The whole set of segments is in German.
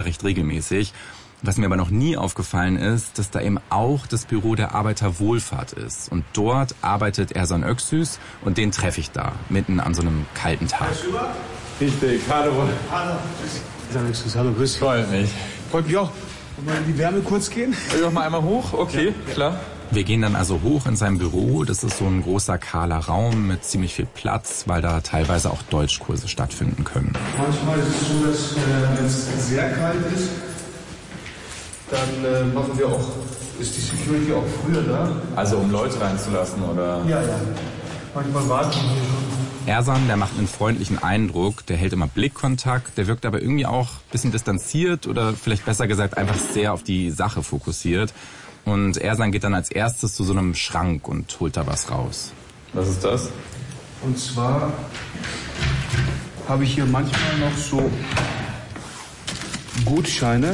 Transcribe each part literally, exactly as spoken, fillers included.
recht regelmäßig. Was mir aber noch nie aufgefallen ist, dass da eben auch das Büro der Arbeiterwohlfahrt ist. Und dort arbeitet Ersan Öksüz und den treffe ich da, mitten an so einem kalten Tag. Richtig, hallo. Hallo. Ersan Öksüz, hallo, grüß dich. Freut mich. Freut mich auch. Wollen wir in die Wärme kurz gehen? Soll ich noch mal einmal hoch? Okay, ja, klar. Wir gehen dann also hoch in sein Büro. Das ist so ein großer, kahler Raum mit ziemlich viel Platz, weil da teilweise auch Deutschkurse stattfinden können. Manchmal ist es so, dass äh, wenn es sehr kalt ist, dann äh, machen wir auch, ist die Security auch früher da. Also um Leute reinzulassen, oder? Ja, ja. Manchmal warten wir schon. Ersan, der macht einen freundlichen Eindruck, der hält immer Blickkontakt, der wirkt aber irgendwie auch ein bisschen distanziert oder vielleicht besser gesagt einfach sehr auf die Sache fokussiert. Und Ersan geht dann als erstes zu so einem Schrank und holt da was raus. Was ist das? Und zwar habe ich hier manchmal noch so Gutscheine.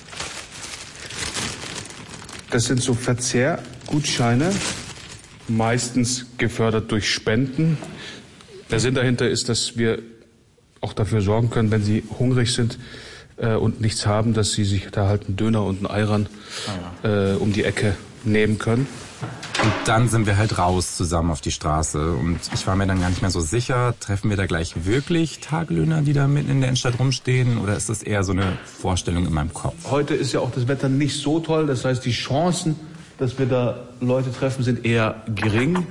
Das sind so Verzehrgutscheine, meistens gefördert durch Spenden. Der Sinn dahinter ist, dass wir auch dafür sorgen können, wenn Sie hungrig sind äh, und nichts haben, dass Sie sich da halt einen Döner und einen Ayran ah, ja. äh, um die Ecke nehmen können. Und dann sind wir halt raus zusammen auf die Straße. Und ich war mir dann gar nicht mehr so sicher, treffen wir da gleich wirklich Tagelöhner, die da mitten in der Innenstadt rumstehen? Oder ist das eher so eine Vorstellung in meinem Kopf? Heute ist ja auch das Wetter nicht so toll. Das heißt, die Chancen, dass wir da Leute treffen, sind eher gering.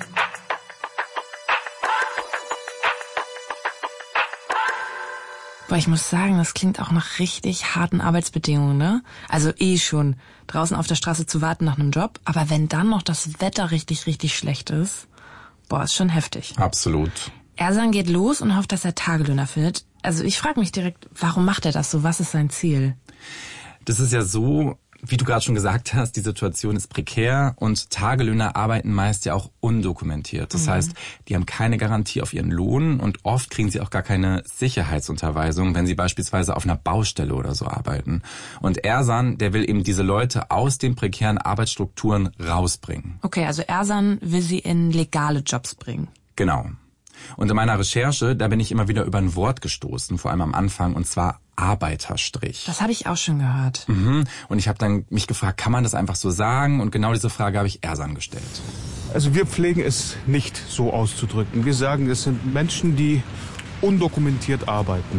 Boah, ich muss sagen, das klingt auch nach richtig harten Arbeitsbedingungen, ne? Also eh schon, draußen auf der Straße zu warten nach einem Job. Aber wenn dann noch das Wetter richtig, richtig schlecht ist, boah, ist schon heftig. Absolut. Ersan geht los und hofft, dass er Tagelöhner findet. Also ich frage mich direkt, warum macht er das so? Was ist sein Ziel? Das ist ja so, wie du gerade schon gesagt hast, die Situation ist prekär und Tagelöhner arbeiten meist ja auch undokumentiert. Das mhm. heißt, die haben keine Garantie auf ihren Lohn und oft kriegen sie auch gar keine Sicherheitsunterweisung, wenn sie beispielsweise auf einer Baustelle oder so arbeiten. Und Ersan, der will eben diese Leute aus den prekären Arbeitsstrukturen rausbringen. Okay, also Ersan will sie in legale Jobs bringen. Genau. Und in meiner Recherche, da bin ich immer wieder über ein Wort gestoßen, vor allem am Anfang, und zwar Arbeiterstrich. Das habe ich auch schon gehört. Mhm. Und ich habe dann mich gefragt, kann man das einfach so sagen? Und genau diese Frage habe ich Ersan gestellt. Also wir pflegen es nicht so auszudrücken. Wir sagen, es sind Menschen, die undokumentiert arbeiten.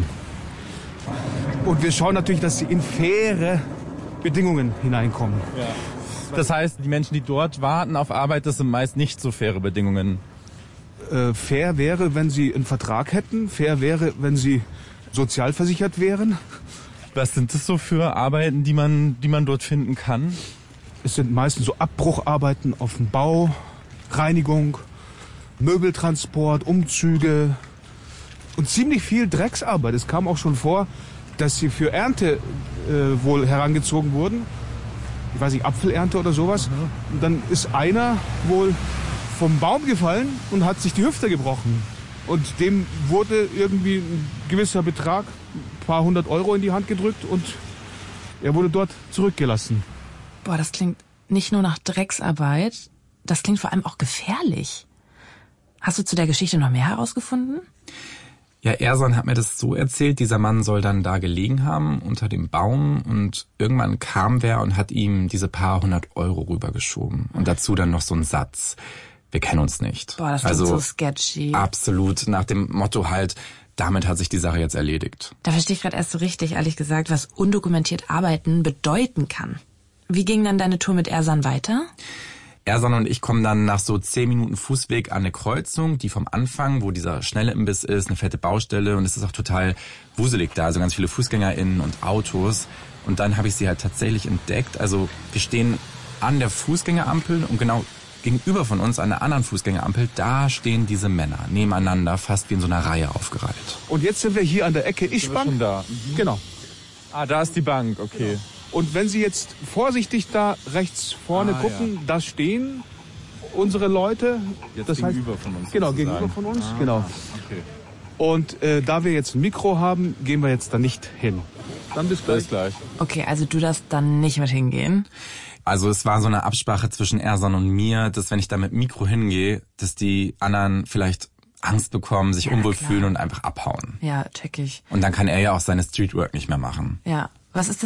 Und wir schauen natürlich, dass sie in faire Bedingungen hineinkommen. Ja. Das heißt, die Menschen, die dort warten auf Arbeit, das sind meist nicht so faire Bedingungen. Äh, fair wäre, wenn sie einen Vertrag hätten. Fair wäre, wenn sie sozialversichert wären. Was sind das so für Arbeiten, die man, die man dort finden kann? Es sind meistens so Abbrucharbeiten auf dem Bau, Reinigung, Möbeltransport, Umzüge und ziemlich viel Drecksarbeit. Es kam auch schon vor, dass sie für Ernte äh, wohl herangezogen wurden. Ich weiß nicht, Apfelernte oder sowas. Mhm. Und dann ist einer wohl vom Baum gefallen und hat sich die Hüfte gebrochen. Und dem wurde irgendwie ein gewisser Betrag, ein paar hundert Euro in die Hand gedrückt und er wurde dort zurückgelassen. Boah, das klingt nicht nur nach Drecksarbeit, das klingt vor allem auch gefährlich. Hast du zu der Geschichte noch mehr herausgefunden? Ja, Ersan hat mir das so erzählt, dieser Mann soll dann da gelegen haben unter dem Baum und irgendwann kam wer und hat ihm diese paar hundert Euro rübergeschoben. Und dazu dann noch so ein Satz: Wir kennen uns nicht. Boah, das klingt also, so sketchy. Absolut, nach dem Motto halt, damit hat sich die Sache jetzt erledigt. Da verstehe ich gerade erst so richtig, ehrlich gesagt, was undokumentiert Arbeiten bedeuten kann. Wie ging dann deine Tour mit Ersan weiter? Ersan und ich kommen dann nach so zehn Minuten Fußweg an eine Kreuzung, die vom Anfang, wo dieser schnelle Imbiss ist, eine fette Baustelle und es ist auch total wuselig da, also ganz viele FußgängerInnen und Autos. Und dann habe ich sie halt tatsächlich entdeckt. Also wir stehen an der Fußgängerampel und genau gegenüber von uns an der anderen Fußgängerampel, da stehen diese Männer nebeneinander, fast wie in so einer Reihe aufgereiht. Und jetzt sind wir hier an der Ecke Ischbank. Schon da. Mhm. Genau. Ah, da ist die Bank, okay. Genau. Und wenn Sie jetzt vorsichtig da rechts vorne ah, gucken, ja. da stehen unsere Leute. Jetzt das gegenüber heißt, von uns. Genau, sozusagen. gegenüber von uns. Ah, genau. Okay. Und äh, da wir jetzt ein Mikro haben, gehen wir jetzt da nicht hin. Dann bis gleich. Bis gleich. Okay, also du darfst dann nicht mit hingehen. Also es war so eine Absprache zwischen Ersan und mir, dass wenn ich da mit Mikro hingehe, dass die anderen vielleicht Angst bekommen, sich ja, unwohl klar. fühlen und einfach abhauen. Ja, check ich. Und dann kann er ja auch seine Streetwork nicht mehr machen. Ja. Was ist das